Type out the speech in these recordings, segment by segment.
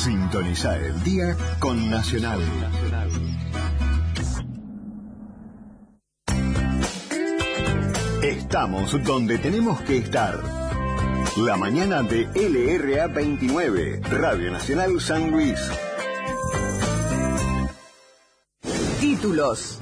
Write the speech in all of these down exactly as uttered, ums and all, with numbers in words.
Sintoniza el día con Nacional. Estamos donde tenemos que estar. La mañana de L R A veintinueve, Radio Nacional San Luis. Títulos.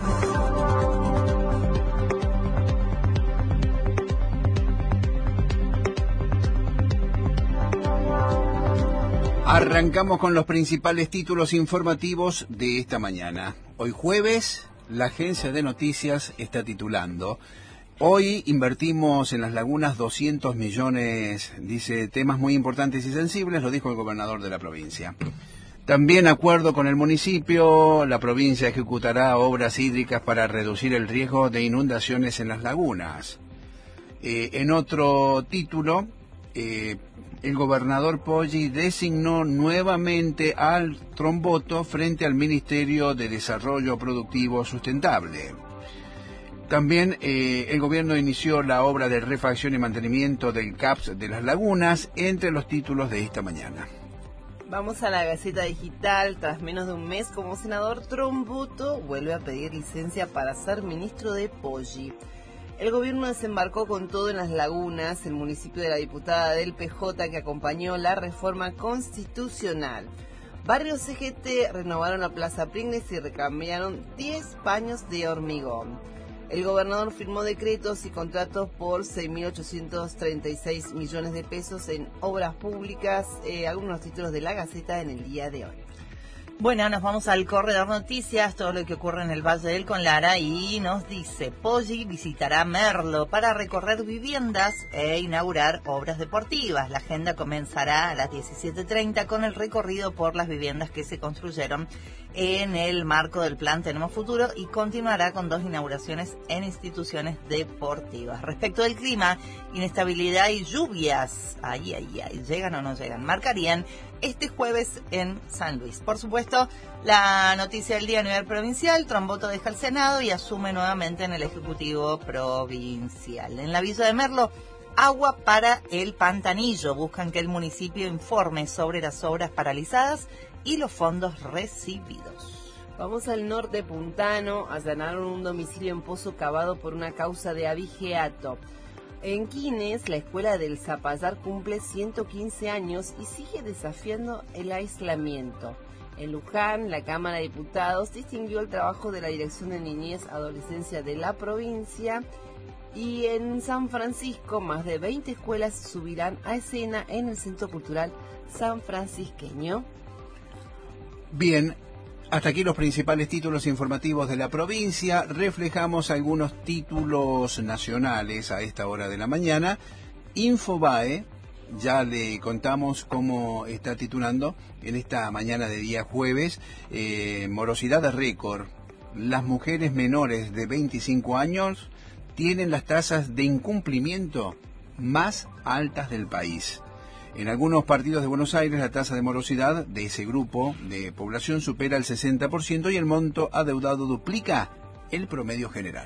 Arrancamos con los principales títulos informativos de esta mañana. Hoy jueves, la agencia de noticias está titulando: hoy invertimos en las lagunas doscientos millones, dice, temas muy importantes y sensibles, lo dijo el gobernador de la provincia. También, acuerdo con el municipio, la provincia ejecutará obras hídricas para reducir el riesgo de inundaciones en las lagunas. Eh, en otro título, eh, el gobernador Poggi designó nuevamente al Tromboto frente al Ministerio de Desarrollo Productivo Sustentable. También eh, el gobierno inició la obra de refacción y mantenimiento del C A P S de las lagunas, entre los títulos de esta mañana. Vamos a la Gaceta Digital. Tras menos de un mes como senador, Tromboto vuelve a pedir licencia para ser ministro de Poggi. El gobierno desembarcó con todo en las lagunas. El municipio de la diputada del P J que acompañó la reforma constitucional. Barrios C G T renovaron la Plaza Pringles y recambiaron diez paños de hormigón. El gobernador firmó decretos y contratos por seis mil ochocientos treinta y seis millones de pesos en obras públicas. Eh, algunos títulos de la Gaceta en el día de hoy. Bueno, nos vamos al Corredor Noticias, todo lo que ocurre en el Valle del Conlara, y nos dice: Poggi visitará Merlo para recorrer viviendas e inaugurar obras deportivas. La agenda comenzará a las diecisiete treinta con el recorrido por las viviendas que se construyeron en el marco del plan Tenemos Futuro y continuará con dos inauguraciones en instituciones deportivas. Respecto del clima, inestabilidad y lluvias, ay, ay, ay, llegan o no llegan, marcarían este jueves en San Luis. Por supuesto, la noticia del día a nivel provincial: Tromboto deja el Senado y asume nuevamente en el Ejecutivo Provincial. En la Villa de Merlo, agua para el Pantanillo. Buscan que el municipio informe sobre las obras paralizadas y los fondos recibidos. Vamos al norte puntano. Allanaron un domicilio en Pozo Cavado por una causa de abigeato. En Quines, la escuela del Zapallar cumple ciento quince años y sigue desafiando el aislamiento. En Luján, la Cámara de Diputados distinguió el trabajo de la Dirección de Niñez Adolescencia de la provincia. Y en San Francisco, más de veinte escuelas subirán a escena en el Centro Cultural San Francisqueño. Bien, hasta aquí los principales títulos informativos de la provincia. Reflejamos algunos títulos nacionales a esta hora de la mañana. Infobae, ya le contamos cómo está titulando en esta mañana de día jueves. Eh, morosidad de récord. Las mujeres menores de veinticinco años tienen las tasas de incumplimiento más altas del país. En algunos partidos de Buenos Aires, la tasa de morosidad de ese grupo de población supera el sesenta por ciento y el monto adeudado duplica el promedio general.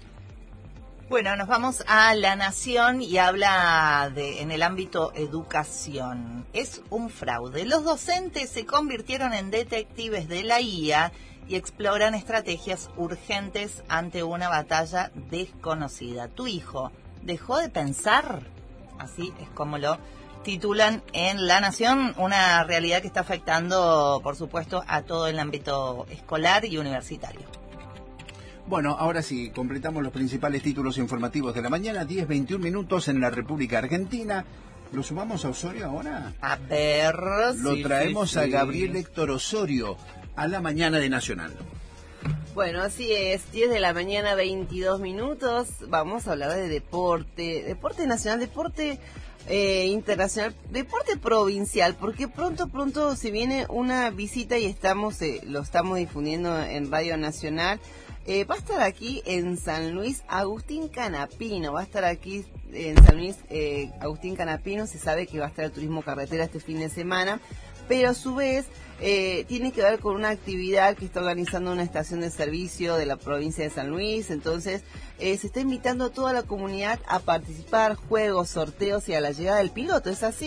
Bueno, nos vamos a La Nación y habla de en el ámbito educación. Es un fraude. Los docentes se convirtieron en detectives de la I A y exploran estrategias urgentes ante una batalla desconocida. ¿Tu hijo dejó de pensar? Así es como lo titulan en La Nación, una realidad que está afectando, por supuesto, a todo el ámbito escolar y universitario. Bueno, ahora sí, completamos los principales títulos informativos de la mañana, diez veintiún minutos en la República Argentina. ¿Lo sumamos a Osorio ahora? A ver... Lo sí, traemos sí, a sí. Gabriel Héctor Osorio a la mañana de Nacional. Bueno, así es, diez de la mañana, veintidós minutos. Vamos a hablar de deporte, deporte nacional, deporte eh, internacional, deporte provincial, porque pronto, pronto se viene una visita y estamos, eh, lo estamos difundiendo en Radio Nacional. Eh, va a estar aquí en San Luis Agustín Canapino, va a estar aquí en San Luis eh, Agustín Canapino. Se sabe que va a estar el turismo carretera este fin de semana, pero a su vez eh, tiene que ver con una actividad que está organizando una estación de servicio de la provincia de San Luis. Entonces eh, se está invitando a toda la comunidad a participar, juegos, sorteos y a la llegada del piloto. ¿Es así?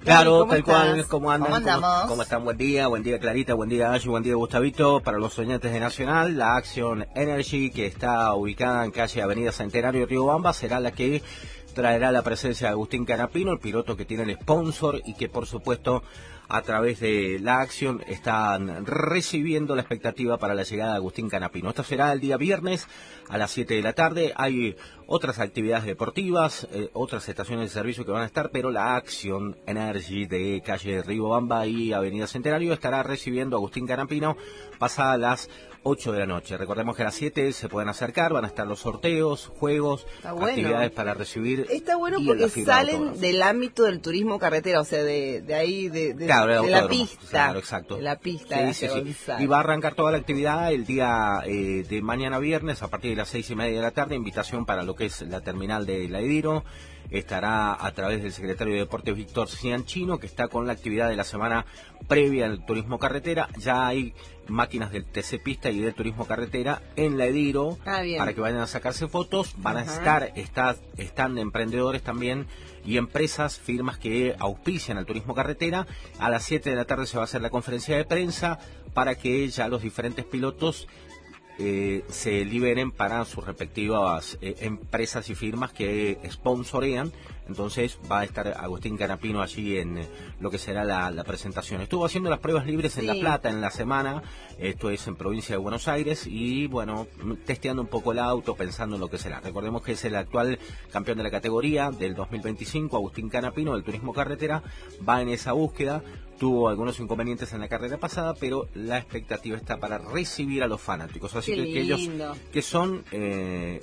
Claro, ¿Cómo tal estás? cual, ¿cómo andan? ¿Cómo andamos? ¿Cómo están? Buen día, buen día Clarita, buen día Ashi, buen día Gustavito. Para los oyentes de Nacional, la Action Energy, que está ubicada en calle Avenida Centenario Riobamba, será la que traerá la presencia de Agustín Canapino, el piloto que tiene el sponsor y que por supuesto a través de la Action están recibiendo la expectativa para la llegada de Agustín Canapino. Esto será el día viernes a las siete de la tarde. Hay otras actividades deportivas, eh, otras estaciones de servicio que van a estar, pero la Action Energy de calle Riobamba y Avenida Centenario estará recibiendo a Agustín Canapino pasadas las ocho de la noche. Recordemos que a las siete se pueden acercar, van a estar los sorteos, juegos, bueno. actividades para recibir. Está bueno y porque la firma de salen autógrafos. del ámbito del turismo carretera, o sea, de, de ahí, de, de, Claro, el de la autódromo. pista. Claro, exacto. De la pista. Sí, de sí, sí. González. Y va a arrancar toda la actividad el día eh, de mañana viernes a partir de las seis y media de la tarde. Invitación para lo que es la terminal de La Ediro. Estará a través del secretario de Deportes Víctor Cianchino, que está con la actividad de la semana previa al turismo carretera. Ya hay máquinas del T C Pista y del turismo carretera en La Ediro Ah, bien. para que vayan a sacarse fotos. Van Ajá. a estar, está, están emprendedores también y empresas, firmas que auspician al turismo carretera. A las siete de la tarde se va a hacer la conferencia de prensa para que ya los diferentes pilotos Eh, se liberen para sus respectivas eh, empresas y firmas que sponsorean. Entonces va a estar Agustín Canapino allí en eh, lo que será la, la presentación. Estuvo haciendo las pruebas libres en Sí. La Plata en la semana, esto es en provincia de Buenos Aires, y bueno, testeando un poco el auto, pensando en lo que será. Recordemos que es el actual campeón de la categoría del dos mil veinticinco, Agustín Canapino, del turismo carretera, va en esa búsqueda. Tuvo algunos inconvenientes en la carrera pasada, pero la expectativa está para recibir a los fanáticos. Así Qué que aquellos lindo. que son eh,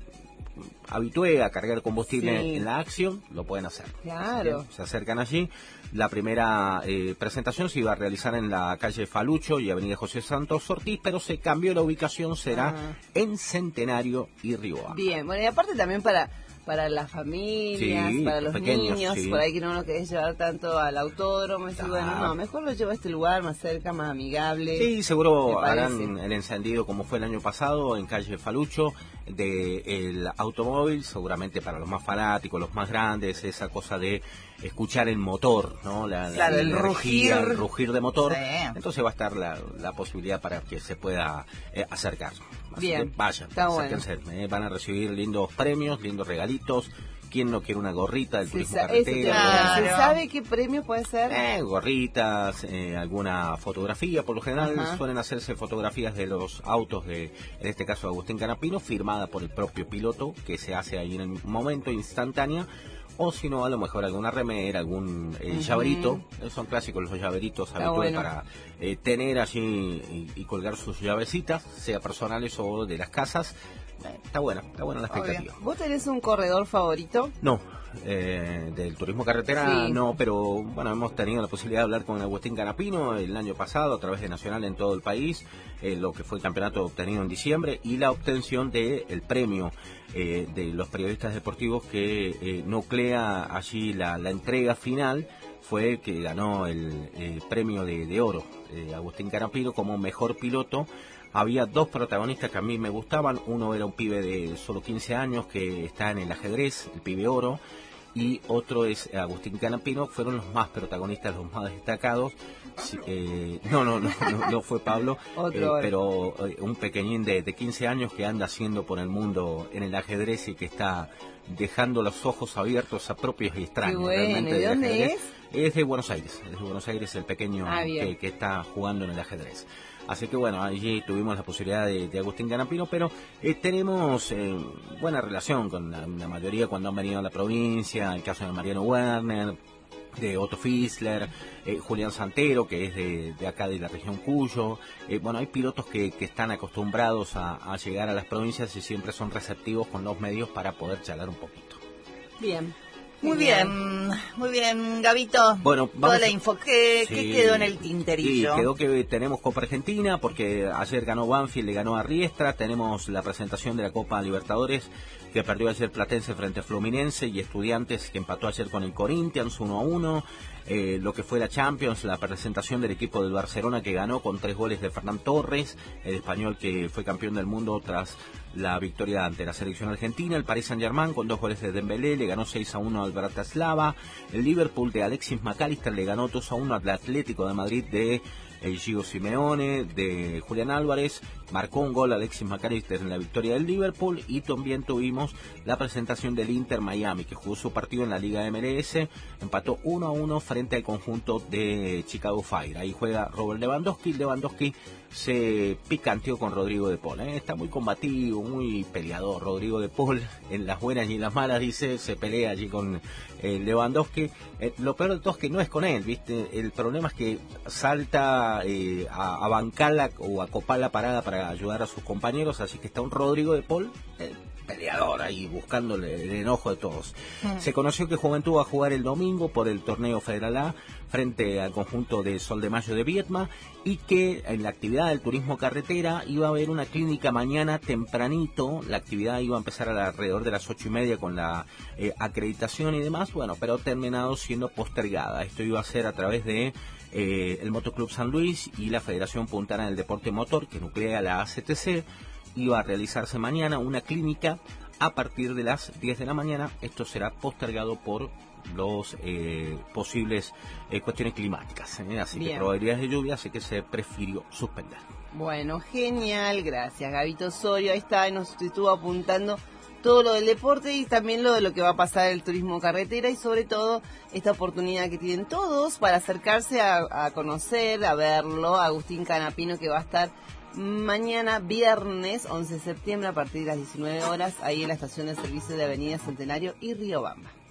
habitué a cargar combustible Sí. en la Acción, lo pueden hacer. Claro. Así que se acercan allí. La primera eh, presentación se iba a realizar en la calle Falucho y avenida José Santos Ortiz, pero se cambió la ubicación, será Ah. en Centenario y Riobamba. Bien, bueno, y aparte también para para las familias, Sí, para los pequeños, niños, sí. por ahí que no lo querés llevar tanto al autódromo, y decir, Claro. bueno, no, mejor lo llevo a este lugar más cerca, más amigable. Sí, seguro me harán parece. el encendido como fue el año pasado en calle Falucho de el automóvil, seguramente para los más fanáticos, los más grandes, esa cosa de escuchar el motor, ¿no? La, la Claro, el energía, rugir. el rugir de motor. Sí. Entonces va a estar la, la posibilidad para que se pueda eh, acercar. Así Bien, que vayan, está acérquense, eh, van a recibir lindos premios, lindos regalitos. ¿Quién no quiere una gorrita del Se turismo sa- eso te iba a carretera? preguntar, ¿se Claro. sabe qué premio puede ser? Eh, gorritas, eh, alguna fotografía. Por lo general Ajá. suelen hacerse fotografías de los autos de, en este caso, Agustín Canapino, firmada por el propio piloto, que se hace ahí en el momento, instantánea. O si no, a lo mejor alguna remera, algún eh, Ujú. llaverito. Eh, son clásicos los llaveritos Está habituales bueno. para eh, tener allí y, y colgar sus llavecitas, sea personales o de las casas. Eh, está buena, está buena la expectativa. ¿Vos tenés un corredor favorito? No, eh, del turismo carretera Sí. no, pero bueno, hemos tenido la posibilidad de hablar con Agustín Canapino el año pasado a través de Nacional en todo el país, eh, lo que fue el campeonato obtenido en diciembre y la obtención del el premio eh, de los periodistas deportivos que eh, nuclea allí la, la entrega final. Fue el que ganó el, el premio de, de oro, eh, Agustín Canapino como mejor piloto. Había dos protagonistas que a mí me gustaban. Uno era un pibe de solo quince años que está en el ajedrez, el pibe oro, y otro es Agustín Canapino. Fueron los más protagonistas, los más destacados. Sí, eh, no, no, no, no, no fue Pablo, Otro. eh, pero eh, un pequeñín de, de quince años que anda haciendo por el mundo en el ajedrez y que está dejando los ojos abiertos a propios y extraños. Qué bueno. realmente, ¿De del dónde ajedrez. es? Es de Buenos Aires, es de Buenos Aires el pequeño Ah, bien. que, que está jugando en el ajedrez. Así que bueno, allí tuvimos la posibilidad de, de Agustín Canapino, pero eh, tenemos eh, buena relación con la, la mayoría cuando han venido a la provincia, el caso de Mariano Werner, de Otto Fischler, eh, Julián Santero, que es de, de acá de la región Cuyo. Eh, bueno, hay pilotos que, que están acostumbrados a, a llegar a las provincias y siempre son receptivos con los medios para poder charlar un poquito. Bien. Muy Genial. bien, muy bien, Gabito. Bueno, Toda vamos la a- info. ¿Qué, Sí. qué quedó en el Sí, tinterillo? quedó que tenemos Copa Argentina porque ayer ganó Banfield, le ganó a Riestra. Tenemos la presentación de la Copa Libertadores que perdió ayer Platense frente a Fluminense y Estudiantes que empató ayer con el Corinthians uno a uno. eh, lo que fue la Champions, la presentación del equipo del Barcelona que ganó con tres goles de Ferran Torres, el español que fue campeón del mundo tras la victoria ante la selección argentina, el Paris Saint-Germain con dos goles de Dembélé, le ganó seis a uno al Bratislava, el Liverpool de Alexis McAllister le ganó dos a uno al Atlético de Madrid de el Gio Simeone, de Julián Álvarez, marcó un gol Alexis McAllister en la victoria del Liverpool, y también tuvimos la presentación del Inter Miami, que jugó su partido en la Liga M L S, empató uno a uno frente al conjunto de Chicago Fire. Ahí juega Robert Lewandowski, Lewandowski se picanteó con Rodrigo de Paul, ¿eh? Está muy combativo, muy peleador Rodrigo de Paul, en las buenas y en las malas, dice, se pelea allí con eh, Lewandowski. Eh, lo peor de todo es que no es con él, ¿viste? El problema es que salta eh, a, a bancarla o a copar la parada para ayudar a sus compañeros, así que está un Rodrigo de Paul eh, peleador ahí, buscándole el enojo de todos. Mm. Se conoció que Juventud va a jugar el domingo por el torneo Federal A frente al conjunto de Sol de Mayo de Viedma, y que en la actividad del turismo carretera iba a haber una clínica mañana tempranito. La actividad iba a empezar alrededor de las ocho y media con la eh, acreditación y demás, bueno, pero ha terminado siendo postergada. Esto iba a ser a través de eh, el Motoclub San Luis y la Federación Puntana del Deporte Motor, que nuclea la A C T C. Iba a realizarse mañana una clínica a partir de las diez de la mañana. Esto será postergado por los eh, posibles eh, cuestiones climáticas, ¿eh? Así Bien. que probabilidades de lluvia, así que se prefirió suspender. Bueno, genial, gracias Gabito Osorio. Ahí está, nos estuvo apuntando todo lo del deporte y también lo de lo que va a pasar el turismo carretera, y sobre todo esta oportunidad que tienen todos para acercarse a, a conocer, a verlo, a Agustín Canapino, que va a estar mañana viernes once de septiembre a partir de las diecinueve horas ahí en la estación de servicio de Avenida Centenario y Riobamba.